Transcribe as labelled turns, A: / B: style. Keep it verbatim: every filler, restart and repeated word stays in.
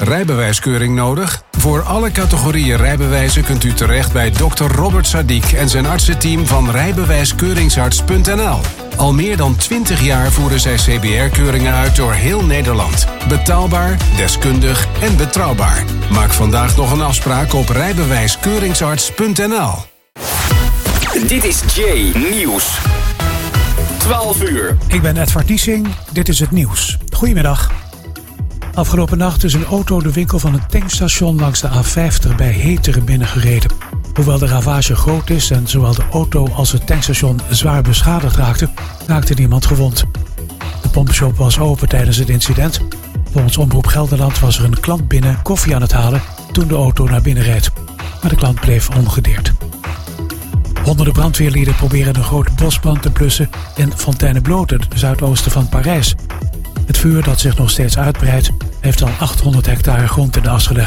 A: rijbewijskeuring nodig? Voor alle categorieën rijbewijzen kunt u terecht bij dokter Robert Sadiq en zijn artsenteam van rijbewijskeuringsarts punt n l. Al meer dan twintig jaar voeren zij C B R-keuringen uit door heel Nederland. Betaalbaar, deskundig en betrouwbaar. Maak vandaag nog een afspraak op rijbewijskeuringsarts punt n l.
B: Dit is Jay Nieuws. twaalf uur.
C: Ik ben Edward Niesing. Dit is het nieuws. Goedemiddag. Afgelopen nacht is een auto de winkel van een tankstation langs de A vijftig bij Heteren binnengereden. Hoewel de ravage groot is en zowel de auto als het tankstation zwaar beschadigd raakten, raakte niemand gewond. De pompshop was open tijdens het incident. Volgens Omroep Gelderland was er een klant binnen koffie aan het halen toen de auto naar binnen reed. Maar de klant bleef ongedeerd. Honderden brandweerlieden proberen een grote bosbrand te blussen in Fontainebleau, ten zuidoosten van Parijs. Het vuur dat zich nog steeds uitbreidt heeft al achthonderd hectare grond in de as gelegd.